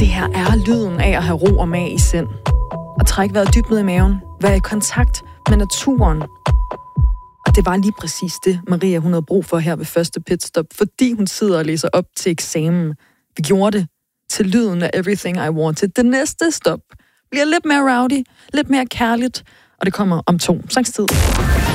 Det her er lyden af at have ro og mag i sind. At trække vejret dybt ned i maven. Være i kontakt med naturen. Og det var lige præcis det, Maria hun havde brug for her ved første pitstop, fordi hun sidder og læser op til eksamen. Vi gjorde det til lyden af Everything I Wanted. Det næste stop bliver lidt mere rowdy, lidt mere kærligt, og det kommer om 2 sangs tid.